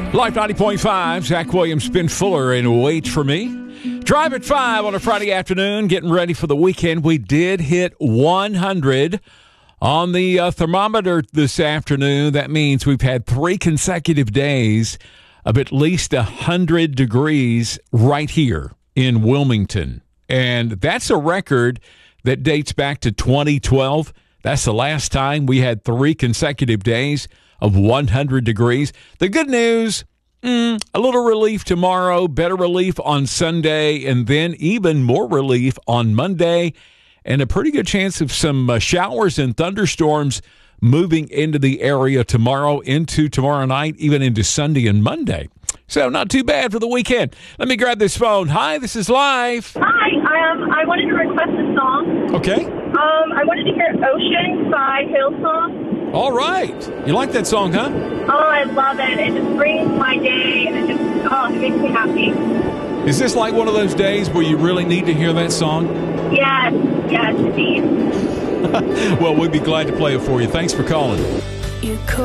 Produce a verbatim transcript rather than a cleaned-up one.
Life ninety point five, Zach Williams, Ben Fuller, and Wait For Me. Drive at five on a Friday afternoon, getting ready for the weekend. We did hit one hundred on the uh, thermometer this afternoon. That means we've had three consecutive days of at least one hundred degrees right here in Wilmington. And that's a record that dates back to twenty twelve. That's the last time we had three consecutive days of one hundred degrees. The good news, mm, a little relief tomorrow, better relief on Sunday, and then even more relief on Monday, and a pretty good chance of some uh, showers and thunderstorms moving into the area tomorrow, into tomorrow night, even into Sunday and Monday. So not too bad for the weekend. Let me grab this phone. Hi, this is Live. Hi, um, I wanted to request a song. Okay. Um, I wanted to hear Ocean by Hillsong. All right. You like that song, huh? Oh, I love it. It just brings my day, and it just, oh, it makes me happy. Is this like one of those days where you really need to hear that song? Yes, yes, indeed. Well, we'd be glad to play it for you. Thanks for calling. You